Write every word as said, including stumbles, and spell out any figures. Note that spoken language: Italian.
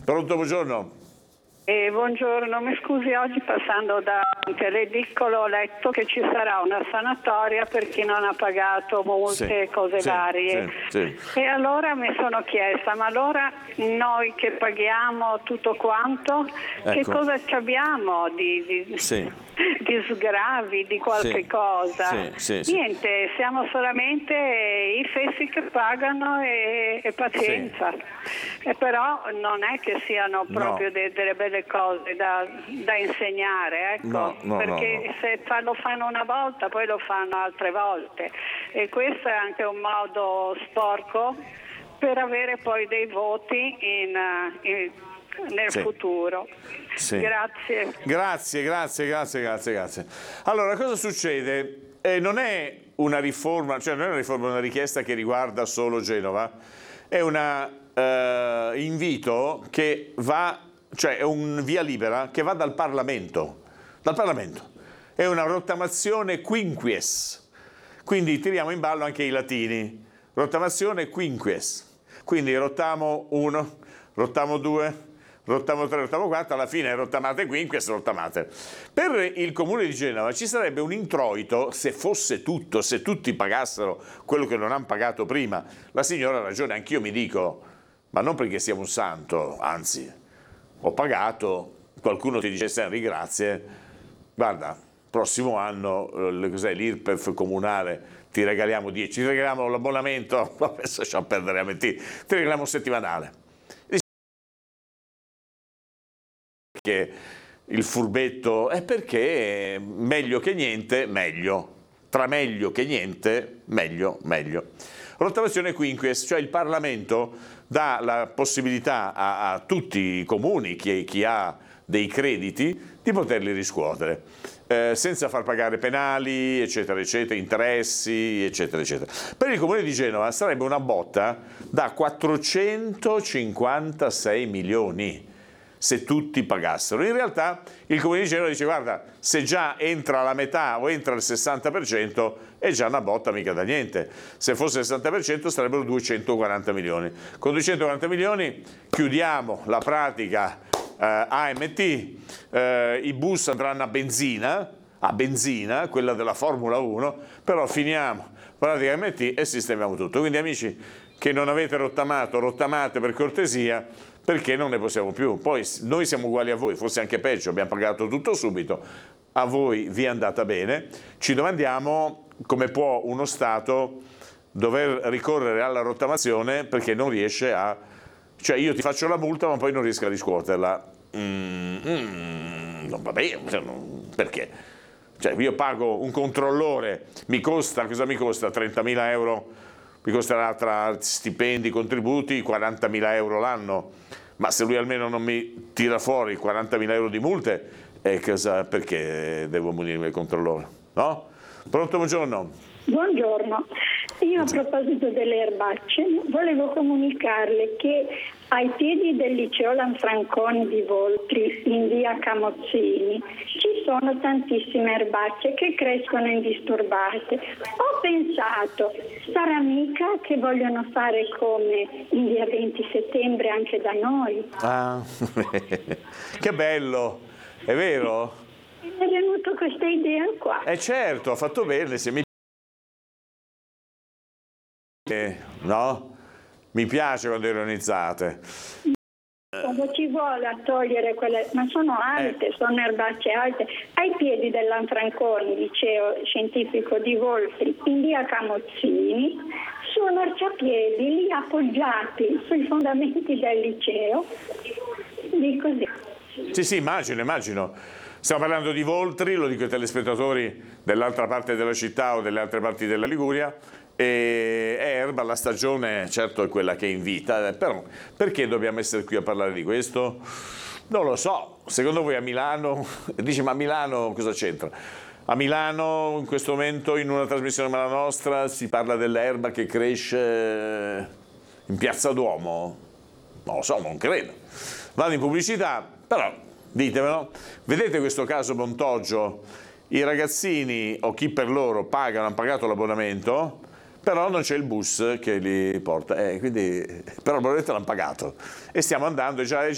Pronto, buongiorno. Eh, buongiorno, mi scusi, oggi passando da un teleedicolo ho letto che ci sarà una sanatoria per chi non ha pagato multe e Sì, cose sì, varie. sì, sì. E allora mi sono chiesta, ma allora noi che paghiamo tutto quanto, che Ecco. cosa ci abbiamo di, di, Sì. di sgravi, di qualche Sì, cosa? sì, sì, sì. Niente, siamo solamente i fessi che pagano e, e pazienza. E però non è che siano proprio No. de, delle belle cose da, da insegnare, ecco, No, no, perché no, no. se fa, lo fanno una volta poi lo fanno altre volte e questo è anche un modo sporco per avere poi dei voti in, in, nel Sì. futuro. Sì. Grazie. Grazie, grazie, grazie, grazie, grazie. Allora, cosa succede? Eh, non è una riforma, cioè non è una riforma, una richiesta che riguarda solo Genova, è un eh, invito che va, cioè è un via libera che va dal Parlamento, dal Parlamento. È una rottamazione quinquies, quindi tiriamo in ballo anche i latini. Rottamazione quinquies, quindi rottamo uno, rottamo due, rottamo tre, rottamo quattro, alla fine rottamate quinquies, rottamate. Per il Comune di Genova ci sarebbe un introito, se fosse tutto, se tutti pagassero quello che non hanno pagato prima. La signora ha ragione, anch'io mi dico, ma non perché sia un santo, anzi, ho pagato, qualcuno ti dice Henry grazie, guarda, prossimo anno l'I R P E F comunale ti regaliamo dieci, ti regaliamo l'abbonamento, adesso lasciamo perdere a mentire, ti regaliamo un settimanale. Che il furbetto è perché meglio che niente, meglio. Tra meglio che niente, meglio, meglio. Rottamazione quinquies, cioè il Parlamento dà la possibilità a, a tutti i comuni, chi, chi ha dei crediti, di poterli riscuotere, eh, senza far pagare penali, eccetera, eccetera, interessi, eccetera, eccetera. Per il Comune di Genova sarebbe una botta da quattrocentocinquantasei milioni. Se tutti pagassero. In realtà il Comune di Genova dice guarda, se già entra la metà o entra il sessanta per cento è già una botta mica da niente. Se fosse il sessanta per cento sarebbero duecentoquaranta milioni. Con duecentoquaranta milioni chiudiamo la pratica eh, A M T, eh, i bus andranno a benzina, a benzina, quella della Formula uno, però finiamo pratica A M T e sistemiamo tutto. Quindi amici che non avete rottamato, rottamate per cortesia, perché non ne possiamo più. Poi noi siamo uguali a voi, forse anche peggio, abbiamo pagato tutto subito, a voi vi è andata bene. Ci domandiamo come può uno Stato dover ricorrere alla rottamazione perché non riesce a... Cioè io ti faccio la multa ma poi non riesco a riscuoterla. Mm, mm, non va bene, perché? Cioè io pago un controllore, mi costa, cosa mi costa? trentamila euro, mi costerà tra stipendi, contributi, quarantamila euro l'anno. Ma se lui almeno non mi tira fuori quarantamila euro di multe, eh, cosa, perché devo munirmi il controllore? No? Pronto, buongiorno. Buongiorno. Io a proposito delle erbacce volevo comunicarle che ai piedi del liceo Lanfranconi di Voltri, in via Camozzini, ci sono tantissime erbacce che crescono indisturbate. Ho pensato, sarà mica che vogliono fare come in via venti settembre anche da noi? Ah, che bello, è vero? Mi è venuta questa idea qua. Eh certo, ha fatto bene, se mi... No? Mi piace quando ironizzate. Quando ci vuole a togliere quelle, ma sono alte, eh. sono erbacce alte, ai piedi dell'Anfranconi, liceo scientifico di Voltri, in via Camozzini, su marciapiedi lì appoggiati sui fondamenti del liceo, di così. Sì, sì, immagino, immagino. Stiamo parlando di Voltri, lo dico ai telespettatori dell'altra parte della città o delle altre parti della Liguria. E erba, la stagione certo è quella che invita, però perché dobbiamo essere qui a parlare di questo? Non lo so, secondo voi a Milano, dice ma a Milano cosa c'entra? A Milano in questo momento in una trasmissione come la nostra si parla dell'erba che cresce in Piazza Duomo? Non lo so, non credo. Vado in pubblicità, però ditemelo, vedete questo caso Montoggio, i ragazzini o chi per loro pagano, hanno pagato l'abbonamento, però non c'è il bus che li porta, eh, quindi, però probabilmente l'hanno pagato e stiamo andando già